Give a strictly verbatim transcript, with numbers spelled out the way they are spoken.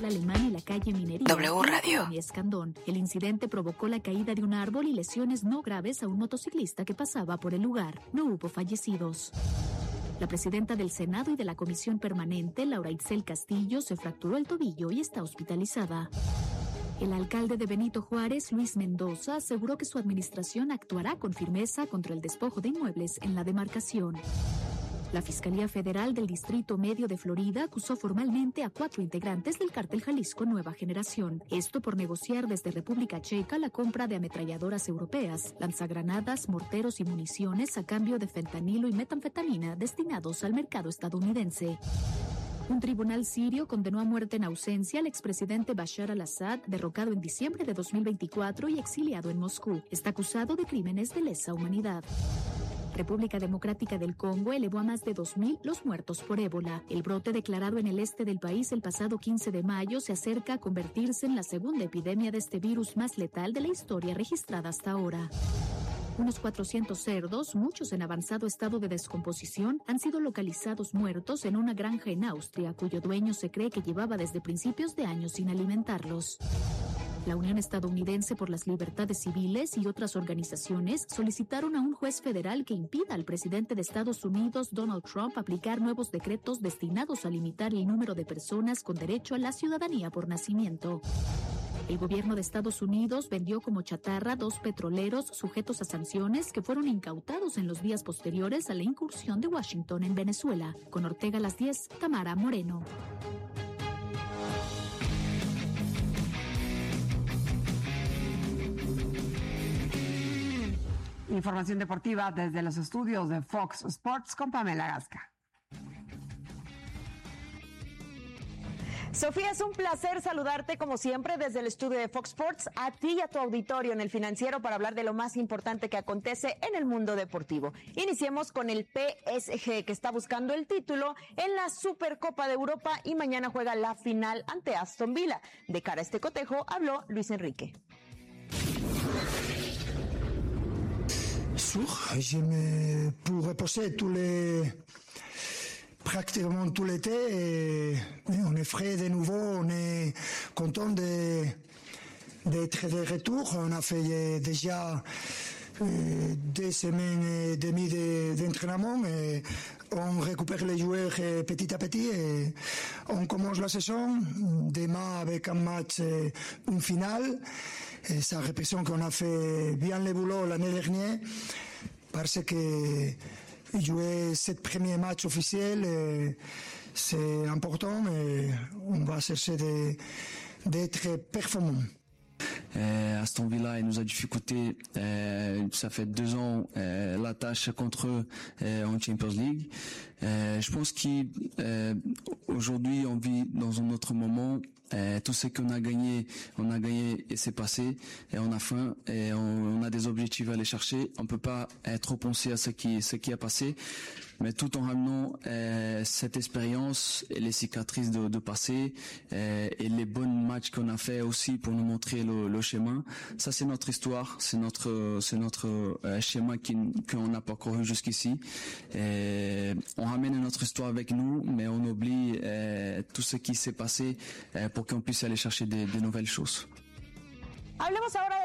Central Alemán y la calle Minería. W Radio. Escandón. El incidente provocó la caída de un árbol y lesiones no graves a un motociclista que pasaba por el lugar. No hubo fallecidos. La presidenta del Senado y de la Comisión Permanente, Laura Itzel Castillo, se fracturó el tobillo y está hospitalizada. El alcalde de Benito Juárez, Luis Mendoza, aseguró que su administración actuará con firmeza contra el despojo de inmuebles en la demarcación. La Fiscalía Federal del Distrito Medio de Florida acusó formalmente a cuatro integrantes del cártel Jalisco Nueva Generación. Esto por negociar desde República Checa la compra de ametralladoras europeas, lanzagranadas, morteros y municiones a cambio de fentanilo y metanfetamina destinados al mercado estadounidense. Un tribunal sirio condenó a muerte en ausencia al expresidente Bashar al-Assad, derrocado en diciembre de dos mil veinticuatro y exiliado en Moscú. Está acusado de crímenes de lesa humanidad. República Democrática del Congo elevó a más de dos mil los muertos por ébola. El brote declarado en el este del país el pasado quince de mayo se acerca a convertirse en la segunda epidemia de este virus más letal de la historia registrada hasta ahora. Unos cuatrocientos cerdos, muchos en avanzado estado de descomposición, han sido localizados muertos en una granja en Austria, cuyo dueño se cree que llevaba desde principios de año sin alimentarlos. La Unión Estadounidense por las Libertades Civiles y otras organizaciones solicitaron a un juez federal que impida al presidente de Estados Unidos, Donald Trump, aplicar nuevos decretos destinados a limitar el número de personas con derecho a la ciudadanía por nacimiento. El gobierno de Estados Unidos vendió como chatarra dos petroleros sujetos a sanciones que fueron incautados en los días posteriores a la incursión de Washington en Venezuela. Con Ortega a las diez, Tamara Moreno. Información deportiva desde los estudios de Fox Sports con Pamela Gasca. Sofía, es un placer saludarte como siempre desde el estudio de Fox Sports, a ti y a tu auditorio en El Financiero para hablar de lo más importante que acontece en el mundo deportivo. Iniciemos con el P S G, que está buscando el título en la Supercopa de Europa y mañana juega la final ante Aston Villa. De cara a este cotejo habló Luis Enrique. Je me pour reposer tous les pratiquement tout l'été et on est frais de nouveau, on est content de d'être de retour. On a fait déjà euh, deux semaines et demie de, d'entraînement et on récupère les joueurs petit à petit et on commence la saison demain avec un match, une finale. Et ça représente qu'on a fait bien le boulot l'année dernière parce que jouer ce premier match officiel, c'est important et on va chercher de, d'être performant. Euh, Aston Villa il nous a difficulté, euh, ça fait deux ans euh, la tâche contre eux euh, en Champions League. Euh, je pense qu'aujourd'hui on vit dans un autre moment. Euh, tout ce qu'on a gagné, on a gagné et c'est passé et on a faim et on, on a des objectifs à aller chercher. On peut pas être trop penser à ce qui, ce qui a passé, mais tout en ramenant euh, cette expérience et les cicatrices de, de passé euh, et les bons matchs qu'on a fait aussi pour nous montrer le, le chemin. Ça c'est notre histoire, c'est notre, c'est notre euh, schéma qui, qu'on n'a pas couru jusqu'ici. Et on ramène notre histoire avec nous, mais on oublie euh, tout ce qui s'est passé euh, pour qu'on puisse aller chercher des, des nouvelles choses. Hablemos ahora de